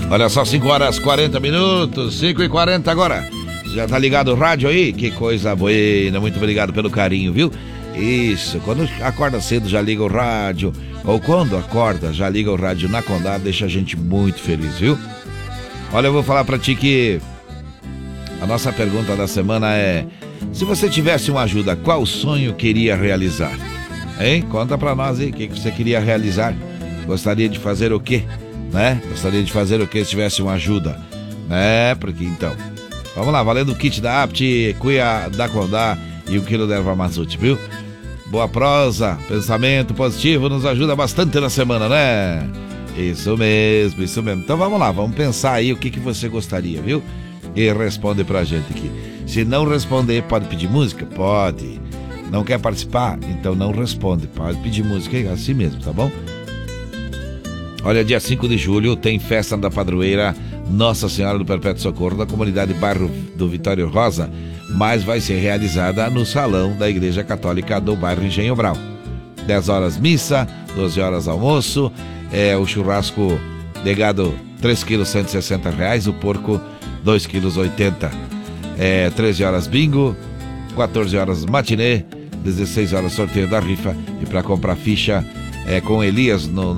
Olha só, 5 horas 40 minutos, 5h40 agora. Já tá ligado o rádio aí? Que coisa boa, muito obrigado pelo carinho, viu? Isso, quando acorda cedo já liga o rádio, ou quando acorda já liga o rádio na Condá, deixa a gente muito feliz, viu? Olha, eu vou falar pra ti que a nossa pergunta da semana é: se você tivesse uma ajuda, qual sonho queria realizar? Hein? Conta pra nós aí, o que você queria realizar? Gostaria de fazer o quê? Né? Gostaria de fazer o quê se tivesse uma ajuda? Né? Porque então, vamos lá, valendo o kit da Apt, cuia da Condá e 1 quilo de erva mate, viu? Boa prosa, pensamento positivo nos ajuda bastante na semana, né? Isso mesmo, isso mesmo. Então vamos lá, vamos pensar aí o que você gostaria, viu? E responde pra gente aqui. Se não responder, pode pedir música? Pode. Não quer participar? Então não responde. Pode pedir música, é assim mesmo, tá bom? Olha, dia 5 de julho tem festa da padroeira Nossa Senhora do Perpétuo Socorro da comunidade bairro do Vitório Rosa, mas vai ser realizada no salão da Igreja Católica do bairro Engenho Brau. 10 horas missa, 12 horas almoço, o churrasco de gado 3 quilos R$160, o porco 2 quilos 80. 13 horas bingo, 14 horas matinê, 16 horas sorteio da rifa. E para comprar ficha com Elias no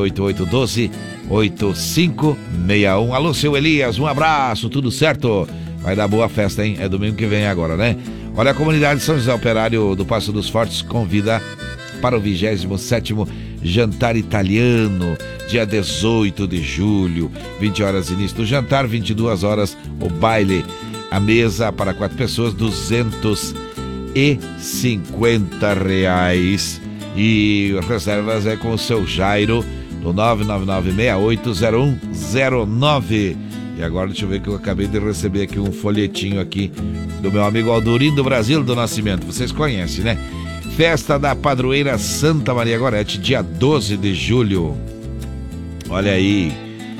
98812-8561. Alô, seu Elias, um abraço, tudo certo? Vai dar boa festa, hein? É domingo que vem agora, né? Olha, a comunidade São José Operário do Passo dos Fortes convida para o 27º jantar italiano, dia 18 de julho, 20 horas início do jantar, 22 horas o baile. A mesa para 4 pessoas, R$250. E reservas é com o seu Jairo no 999680109. E agora deixa eu ver que eu acabei de receber aqui um folhetinho aqui do meu amigo Aldorim do Brasil do Nascimento. Vocês conhecem, né? Festa da Padroeira Santa Maria Gorete, dia 12 de julho. Olha aí.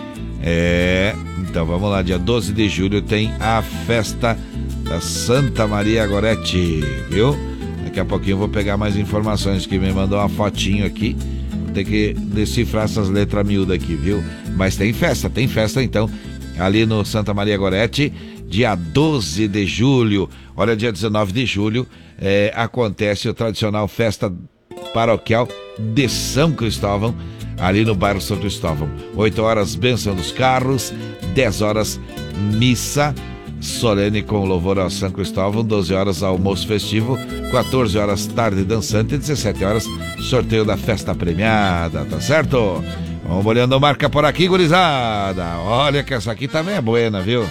Então vamos lá, dia 12 de julho tem a festa da Santa Maria Gorete, viu? Daqui a pouquinho eu vou pegar mais informações, que me mandou uma fotinho aqui. Vou ter que decifrar essas letras miúdas aqui, viu? Mas tem festa então, ali no Santa Maria Gorete, dia 12 de julho. Olha, dia 19 de julho acontece o tradicional festa paroquial de São Cristóvão, ali no bairro São Cristóvão. 8 horas, bênção dos carros, 10 horas, missa solene com louvor ao São Cristóvão, 12 horas, almoço festivo, 14 horas, tarde dançante, 17 horas, sorteio da festa premiada, tá certo? Vamos olhando a marca por aqui, gurizada. Olha que essa aqui também é buena, viu?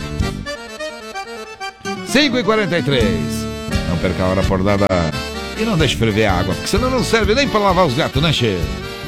5h43. Não perca a hora por nada. E não deixe ferver a água, porque senão não serve nem para lavar os gatos, né, che?